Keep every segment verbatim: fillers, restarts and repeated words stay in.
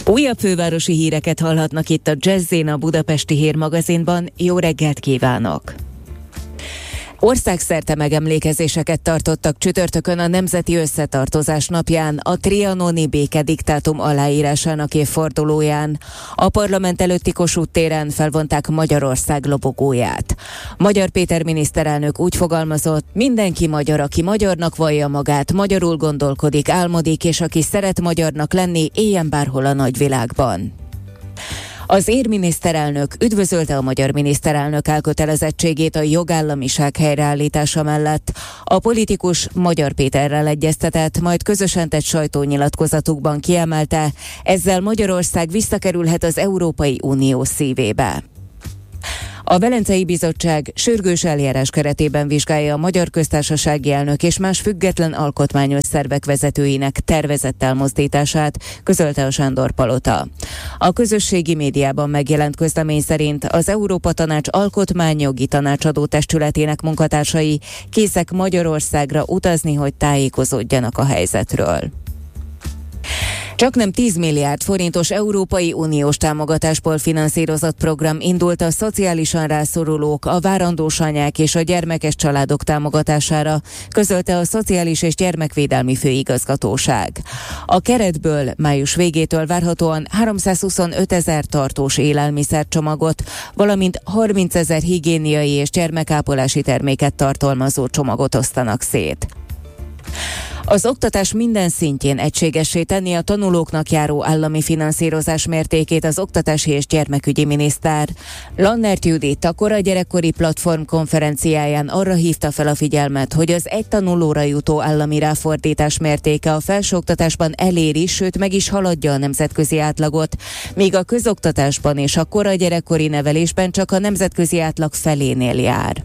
Újabb fővárosi híreket hallhatnak itt a Jazzin, a Budapesti Hírmagazinban. Jó reggelt kívánok! Országszerte megemlékezéseket tartottak csütörtökön a Nemzeti Összetartozás napján, a trianoni békediktátum aláírásának évfordulóján. A parlament előtti Kossuth téren felvonták Magyarország lobogóját. Magyar Péter miniszterelnök úgy fogalmazott: mindenki magyar, aki magyarnak vallja magát, magyarul gondolkodik, álmodik, és aki szeret magyarnak lenni, éljen bárhol a nagyvilágban. Az ér miniszterelnök üdvözölte a magyar miniszterelnök elkötelezettségét a jogállamiság helyreállítása mellett. A politikus Magyar Péterrel egyeztetett, majd közösen tett sajtónyilatkozatukban kiemelte, ezzel Magyarország visszakerülhet az Európai Unió szívébe. A Velencei Bizottság sürgős eljárás keretében vizsgálja a Magyar Köztársasági Elnök és más független alkotmányos szervek vezetőinek tervezett elmozdítását, közölte a Sándor Palota. A közösségi médiában megjelent közlemény szerint az Európa Tanács alkotmányjogi tanácsadó testületének munkatársai készek Magyarországra utazni, hogy tájékozódjanak a helyzetről. Csaknem tíz milliárd forintos Európai Uniós támogatásból finanszírozott program indult a szociálisan rászorulók, a várandós anyák és a gyermekes családok támogatására, közölte a Szociális és Gyermekvédelmi Főigazgatóság. A keretből május végétől várhatóan háromszázhuszonöt ezer tartós élelmiszercsomagot, valamint harminc ezer higiéniai és gyermekápolási terméket tartalmazó csomagot osztanak szét. Az oktatás minden szintjén egységessé tenni a tanulóknak járó állami finanszírozás mértékét az oktatási és gyermekügyi miniszter. Lannert Judit a Kora Gyerekkori Platform konferenciáján arra hívta fel a figyelmet, hogy az egy tanulóra jutó állami ráfordítás mértéke a felsőoktatásban eléri, sőt meg is haladja a nemzetközi átlagot, míg a közoktatásban és a kora gyerekkori nevelésben csak a nemzetközi átlag felénél jár.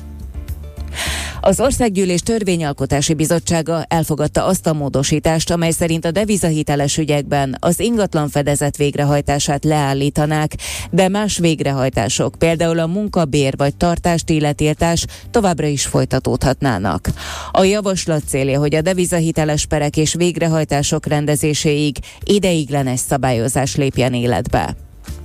Az Országgyűlés Törvényalkotási Bizottsága elfogadta azt a módosítást, amely szerint a devizahiteles ügyekben az ingatlan fedezet végrehajtását leállítanák, de más végrehajtások, például a munkabér vagy tartásdíjletiltás továbbra is folytatódhatnának. A javaslat célja, hogy a devizahiteles perek és végrehajtások rendezéséig ideiglenes szabályozás lépjen életbe.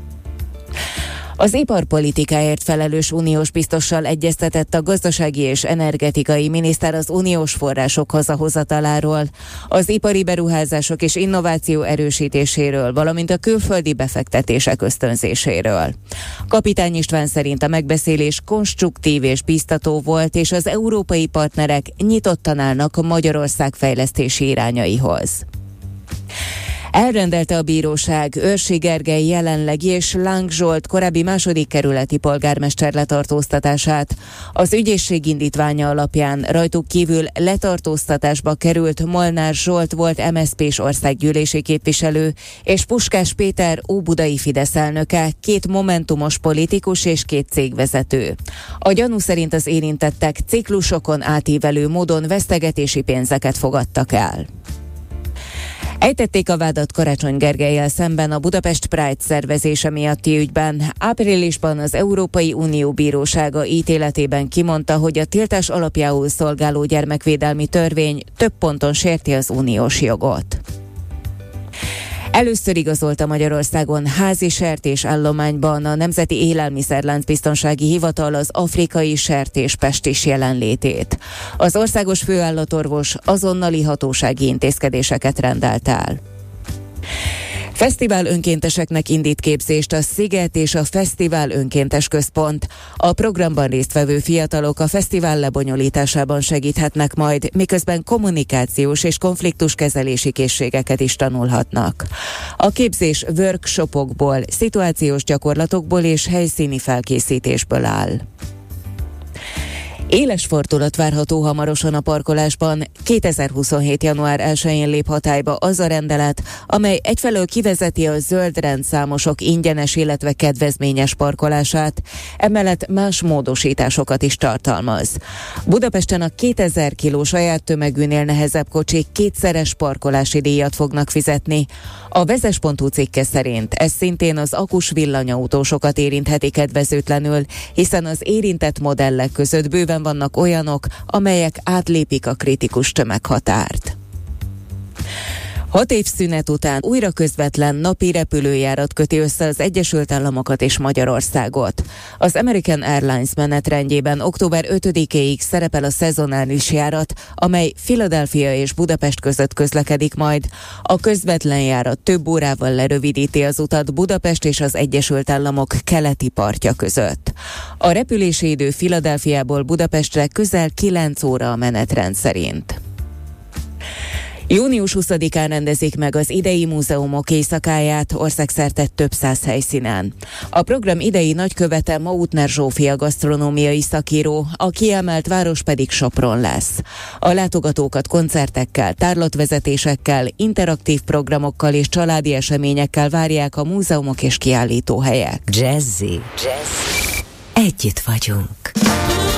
Az iparpolitikáért felelős uniós biztossal egyeztetett a gazdasági és energetikai miniszter az uniós források hazahozataláról, az ipari beruházások és innováció erősítéséről, valamint a külföldi befektetések ösztönzéséről. Kapitány István szerint a megbeszélés konstruktív és biztató volt, és az európai partnerek nyitottan állnak Magyarország fejlesztési irányaihoz. Elrendelte a bíróság Őrsi Gergely jelenlegi és Láng Zsolt korábbi második kerületi polgármester letartóztatását. Az ügyészség indítványa alapján rajtuk kívül letartóztatásba került Molnár Zsolt volt em es zé pés országgyűlési képviselő, és Puskás Péter óbudai Fidesz elnöke, két momentumos politikus és két cégvezető. A gyanú szerint az érintettek ciklusokon átívelő módon vesztegetési pénzeket fogadtak el. Ejtették a vádat Karácsony Gergellyel szemben a Budapest Pride szervezése miatti ügyben. Áprilisban az Európai Unió Bírósága ítéletében kimondta, hogy a tiltás alapjául szolgáló gyermekvédelmi törvény több ponton sérti az uniós jogot. Először igazolta Magyarországon házi sertésállományban a Nemzeti Élelmiszerláncbiztonsági Hivatal az afrikai sertéspestis jelenlétét. Az országos főállatorvos azonnali hatósági intézkedéseket rendelt el. Fesztivál önkénteseknek indít képzést a Sziget és a Fesztivál Önkéntes Központ. A programban résztvevő fiatalok a fesztivál lebonyolításában segíthetnek majd, miközben kommunikációs és konfliktuskezelési készségeket is tanulhatnak. A képzés workshopokból, szituációs gyakorlatokból és helyszíni felkészítésből áll. Éles fordulat várható hamarosan a parkolásban. kétezer-huszonhét. január elsején lép hatályba az a rendelet, amely egyfelől kivezeti a zöld rendszámosok ingyenes, illetve kedvezményes parkolását, emellett más módosításokat is tartalmaz. Budapesten a kétezer kiló saját tömegűnél nehezebb kocsik kétszeres parkolási díjat fognak fizetni. A vezes pont hu cikke szerint ez szintén az akus villanyautósokat érintheti kedvezőtlenül, hiszen az érintett modellek között bőven vannak olyanok, amelyek átlépik a kritikus tömeghatárt. Hat év szünet után újra közvetlen napi repülőjárat köti össze az Egyesült Államokat és Magyarországot. Az American Airlines menetrendjében október ötödikéig szerepel a szezonális járat, amely Philadelphia és Budapest között közlekedik majd. A közvetlen járat több órával lerövidíti az utat Budapest és az Egyesült Államok keleti partja között. A repülési idő Philadelphiából Budapestre közel kilenc óra a menetrend szerint. június huszadikán rendezik meg az idei múzeumok éjszakáját országszerte több száz helyszínen. A program idei nagykövete Mautner Zsófia gasztronómiai szakíró, a kiemelt város pedig Sopron lesz. A látogatókat koncertekkel, tárlatvezetésekkel, interaktív programokkal és családi eseményekkel várják a múzeumok és kiállítóhelyek. Jazzy. Jazzy. Együtt vagyunk.